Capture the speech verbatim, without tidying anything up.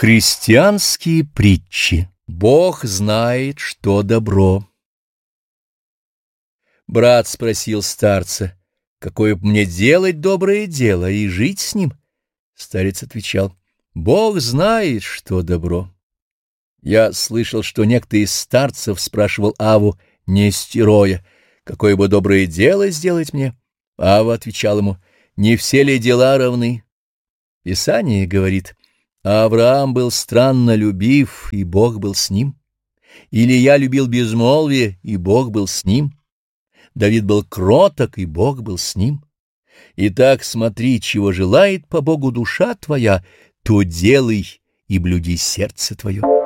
Христианские притчи. Бог знает, что добро. Брат спросил старца, какое б мне делать доброе дело и жить с ним? Старец отвечал: Бог знает, что добро. Я слышал, что некто из старцев спрашивал Аву Нестероя, какое бы доброе дело сделать мне. Ава отвечал ему: не все ли дела равны? Писание говорит: Авраам был странно любив, и Бог был с ним. Илия любил безмолвие, и Бог был с ним. Давид был кроток, и Бог был с ним. Итак, смотри, чего желает по Богу душа твоя, то делай и блюди сердце твое.